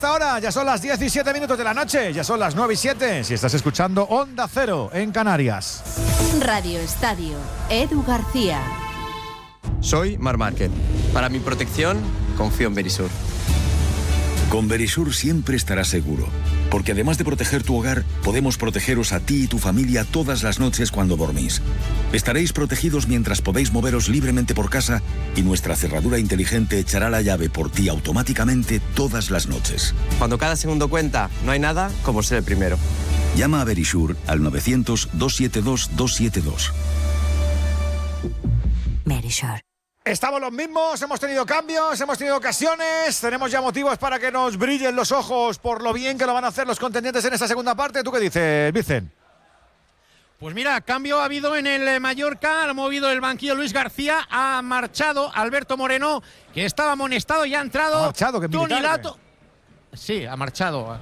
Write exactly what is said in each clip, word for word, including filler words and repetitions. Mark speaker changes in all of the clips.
Speaker 1: Ahora ya son las diecisiete minutos de la noche, ya son las nueve y siete. Si estás escuchando Onda Cero en Canarias.
Speaker 2: Radio Estadio, Edu García.
Speaker 3: Soy Marc Márquez. Para mi protección, confío en Verisur.
Speaker 4: Con Verisur siempre estarás seguro, porque además de proteger tu hogar, podemos protegeros a ti y tu familia todas las noches cuando dormís. Estaréis protegidos mientras podéis moveros libremente por casa y nuestra cerradura inteligente echará la llave por ti automáticamente todas las noches.
Speaker 3: Cuando cada segundo cuenta, no hay nada como ser el primero.
Speaker 4: Llama a Verisur al novecientos, doscientos setenta y dos, doscientos setenta y dos.
Speaker 2: Verisur.
Speaker 1: Estamos los mismos, hemos tenido cambios, hemos tenido ocasiones, tenemos ya motivos para que nos brillen los ojos por lo bien que lo van a hacer los contendientes en esta segunda parte. ¿Tú qué dices, Vicen?
Speaker 5: Pues mira, cambio ha habido en el Mallorca, ha movido el banquillo Luis García, ha marchado Alberto Moreno, que estaba amonestado y ha entrado
Speaker 1: ¿Ha marchado? ¿Qué
Speaker 5: Toni
Speaker 1: militar,
Speaker 5: Lato. Sí, ha marchado.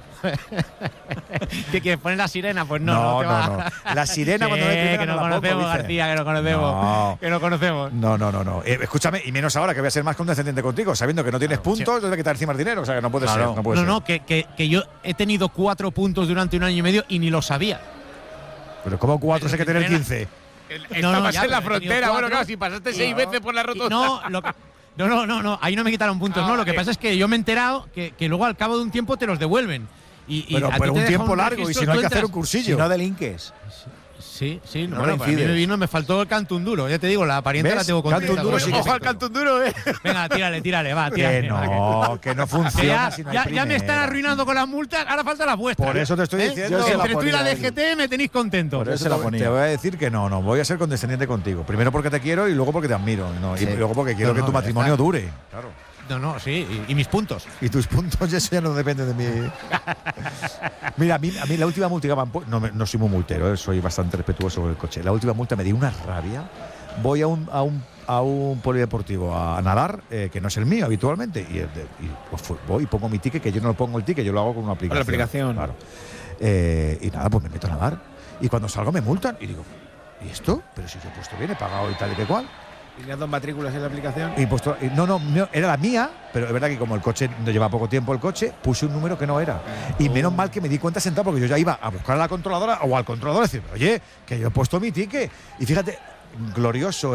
Speaker 5: ¿Qué quieres poner la sirena? Pues no,
Speaker 1: No,
Speaker 5: no, te
Speaker 1: no,
Speaker 5: va.
Speaker 1: no. La sirena cuando no hay primera
Speaker 5: que
Speaker 1: no
Speaker 5: nos
Speaker 1: la pongo,
Speaker 5: conocemos,
Speaker 1: dice.
Speaker 5: García, que nos conocemos.
Speaker 1: No.
Speaker 5: Que nos conocemos.
Speaker 1: No, no, no, no. Eh, escúchame, y menos ahora que voy a ser más condescendiente contigo, sabiendo que no tienes
Speaker 5: Claro,
Speaker 1: puntos, te voy a quitar encima el dinero, o sea que no puede
Speaker 5: Claro.
Speaker 1: ser. No, puede
Speaker 5: no,
Speaker 1: ser.
Speaker 5: no, que, que, que yo he tenido cuatro puntos durante un año y medio y ni lo sabía.
Speaker 1: Pero como cuatro sé que tener quince.
Speaker 5: No, no,
Speaker 6: Estabas
Speaker 5: ya,
Speaker 6: en la
Speaker 5: pero he tenido
Speaker 6: frontera, bueno,
Speaker 5: cuatro.
Speaker 6: claro, si pasaste seis veces por la rotonda.
Speaker 5: No, lo que- no, no, no, no, ahí no me quitaron puntos.
Speaker 6: Ah,
Speaker 5: no, lo que
Speaker 6: vale.
Speaker 5: pasa es que yo me he enterado que, que luego al cabo de un tiempo te los devuelven. Y, y
Speaker 1: Pero,
Speaker 5: a ti
Speaker 1: pero
Speaker 5: te
Speaker 1: un
Speaker 5: deja
Speaker 1: tiempo largo y
Speaker 5: registro,
Speaker 1: si no hay
Speaker 5: tú
Speaker 1: que hacer
Speaker 5: entras-
Speaker 1: un cursillo.
Speaker 7: Si no delinques.
Speaker 5: Sí, sí,
Speaker 7: No
Speaker 5: bueno, para mí me
Speaker 7: reincides.
Speaker 5: vino, me faltó el cantun duro. Ya te digo, la parienta
Speaker 1: ¿Ves?
Speaker 5: la tengo
Speaker 1: Cantun
Speaker 5: contenta.
Speaker 1: duro
Speaker 5: con
Speaker 1: sí
Speaker 5: eso.
Speaker 1: que
Speaker 6: Ojo al cantón duro, eh.
Speaker 5: Venga, tírale, tírale, va,
Speaker 1: Que
Speaker 5: tírale.
Speaker 1: no, que no
Speaker 5: Que
Speaker 1: funciona
Speaker 5: ya,
Speaker 1: si no hay
Speaker 5: ya, ya me están
Speaker 1: primera.
Speaker 5: arruinando con las multas, ahora falta las vuestras.
Speaker 1: Por eso te estoy
Speaker 5: ¿Eh?
Speaker 1: diciendo.
Speaker 7: Yo se la
Speaker 5: Entre tú y la
Speaker 7: ponía,
Speaker 5: D G T me tenéis contento.
Speaker 1: Por eso
Speaker 7: se la
Speaker 1: te-
Speaker 7: ponía.
Speaker 1: te voy a decir que no, no, voy a ser condescendiente contigo. Primero porque te quiero y luego porque te admiro. ¿no?
Speaker 7: Sí.
Speaker 1: Y luego porque quiero
Speaker 5: No,
Speaker 1: que
Speaker 5: no,
Speaker 1: tu
Speaker 5: ya
Speaker 1: matrimonio
Speaker 5: está.
Speaker 1: dure. Claro.
Speaker 5: No, no, sí, y, y mis puntos.
Speaker 1: Y tus puntos, eso ya no depende de mí. Mira, a mí, a mí la última multa que me han pu- no, me- no soy muy multero, eh, soy bastante respetuoso con el coche. La última multa me dio una rabia. Voy a un, a un, a un polideportivo a nadar, eh, que no es el mío habitualmente, y, el de- y, pues, fu- voy y pongo mi ticket, que yo no lo pongo el ticket, yo lo hago con una aplicación.
Speaker 6: la aplicación.
Speaker 1: Claro. Eh, y nada, pues me meto a nadar. Y cuando salgo me multan y digo, ¿y esto? Pero si yo he puesto bien, he pagado y tal y que cual.
Speaker 6: ¿Y las dos matrículas en la aplicación?
Speaker 1: Y puesto, y no, no, no, era la mía, pero es verdad que como el coche no lleva poco tiempo el coche, puse un número que no era. Y menos mal que me di cuenta sentado porque yo ya iba a buscar a la controladora o al controlador y decir, oye, que yo he puesto mi ticket. Y fíjate, glorioso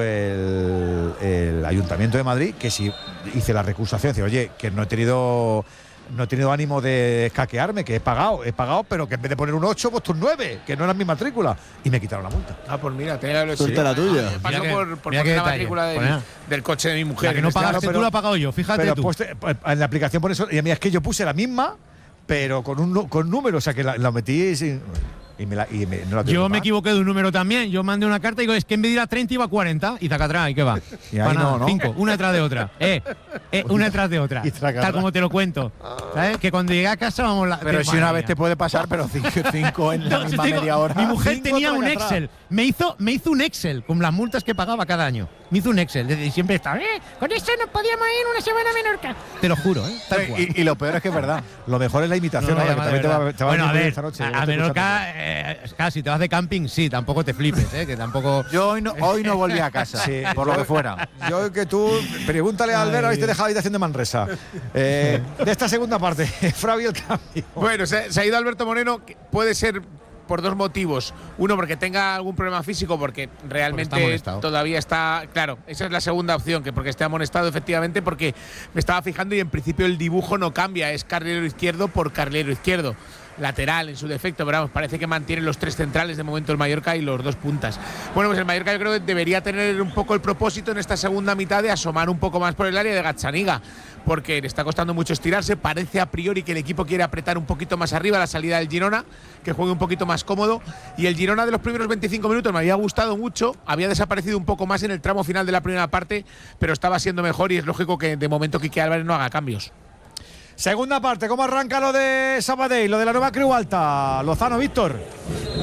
Speaker 1: el, el Ayuntamiento de Madrid, que si hice la recusación, decir, oye, que no he tenido. No he tenido ánimo de escaquearme, que he pagado, he pagado, pero que en vez de poner un ocho, he puesto un nueve, que no era mi matrícula. Y me quitaron la multa.
Speaker 6: Ah, pues mira, tenía que
Speaker 7: Suelta la tuya.
Speaker 6: Paso
Speaker 5: Mira que-
Speaker 6: por, por
Speaker 5: mira qué
Speaker 6: poner la
Speaker 5: detalle.
Speaker 6: matrícula del,
Speaker 5: Poner.
Speaker 6: del coche de mi mujer.
Speaker 5: La que
Speaker 6: en
Speaker 5: no
Speaker 6: este
Speaker 5: pagaste
Speaker 6: caso,
Speaker 5: tú la he pagado yo, fíjate
Speaker 1: Pero
Speaker 5: tú.
Speaker 1: pueste- en la aplicación por eso, y a mí es que yo puse la misma, pero con un nu- con número, o sea que la, la metí sin, y me la y me, no la tuve
Speaker 5: Yo
Speaker 1: que
Speaker 5: me
Speaker 1: pagar.
Speaker 5: equivoqué de un número también. Yo mandé una carta y digo, es que en vez de ir a treinta iba a cuarenta y taca atrás, ¿y qué va?
Speaker 1: Y ahí
Speaker 5: Pa' nada,
Speaker 1: no, ¿no?
Speaker 5: Cinco, una detrás de otra. Eh, eh, una detrás de otra.
Speaker 1: Y traca
Speaker 5: Tal
Speaker 1: atrás.
Speaker 5: como te lo cuento. ¿Sabes? Que cuando llegué a casa vamos la.
Speaker 7: Pero
Speaker 5: que-
Speaker 7: si
Speaker 5: madre
Speaker 7: una vez
Speaker 5: mía.
Speaker 7: te puede pasar, pero cinco, cinco en la
Speaker 5: No,
Speaker 7: misma
Speaker 5: te digo,
Speaker 7: media hora.
Speaker 5: Mi mujer
Speaker 1: Cinco
Speaker 5: tenía un
Speaker 1: traca atrás.
Speaker 5: Excel. Me hizo, me hizo un Excel con las multas que pagaba cada año. Me hizo un Excel. Desde siempre estaba, eh, con eso nos podíamos ir una semana a Menorca. Te lo juro, ¿eh? Tal cual.
Speaker 7: Y, y lo peor es que es verdad.
Speaker 1: Lo mejor es la imitación,
Speaker 5: No, no,
Speaker 1: ahora, que
Speaker 5: además,
Speaker 1: también te
Speaker 5: de
Speaker 1: va,
Speaker 5: verdad.
Speaker 1: te va
Speaker 5: Bueno,
Speaker 1: a
Speaker 5: a
Speaker 1: venir
Speaker 5: ver,
Speaker 1: esta noche.
Speaker 5: a,
Speaker 1: ya
Speaker 5: a
Speaker 1: te he
Speaker 5: Menorca,
Speaker 1: escuchado.
Speaker 5: eh, claro, si te vas de camping, sí, tampoco te flipes, ¿eh? Que tampoco.
Speaker 7: Yo hoy no, hoy no volví a casa,
Speaker 1: Sí.
Speaker 7: por lo que fuera.
Speaker 1: Yo que tú, pregúntale a Albert, habéis dejado la habitación de Manresa. Eh, de esta segunda parte, Fravi el cambio.
Speaker 6: Bueno, se, se ha ido Alberto Moreno, que puede ser por dos motivos. Uno, porque tenga algún problema físico, porque realmente
Speaker 5: Porque está amonestado.
Speaker 6: todavía está. Claro, esa es la segunda opción, que porque esté amonestado, efectivamente, porque me estaba fijando y en principio el dibujo no cambia, es carrilero izquierdo por carrilero izquierdo. Lateral en su defecto, pero vamos, parece que mantiene los tres centrales de momento el Mallorca y los dos puntas. Bueno, pues el Mallorca yo creo que debería tener un poco el propósito en esta segunda mitad de asomar un poco más por el área de Gazzaniga, porque le está costando mucho estirarse. Parece a priori que el equipo quiere apretar un poquito más arriba la salida del Girona, que juegue un poquito más cómodo. Y el Girona de los primeros veinticinco minutos me había gustado mucho, había desaparecido un poco más en el tramo final de la primera parte, pero estaba siendo mejor y es lógico que de momento Quique Álvarez no haga cambios.
Speaker 1: Segunda parte, ¿cómo arranca lo de Sabadell, lo de la nueva Creu Alta? Lozano, Víctor.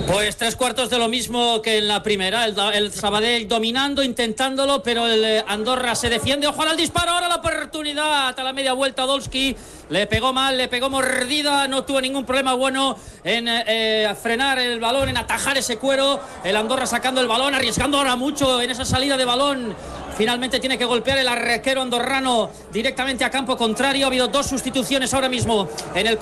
Speaker 8: Pues tres cuartos de lo mismo que en la primera. El, el Sabadell dominando, intentándolo, pero el Andorra se defiende. Ojo al disparo, ahora la oportunidad a la media vuelta. Dolski le pegó mal, le pegó mordida, no tuvo ningún problema bueno en eh, frenar el balón, en atajar ese cuero. El Andorra sacando el balón, arriesgando ahora mucho en esa salida de balón. Finalmente tiene que golpear el arquero andorrano directamente a campo contrario. Ha habido dos sustituciones ahora mismo en el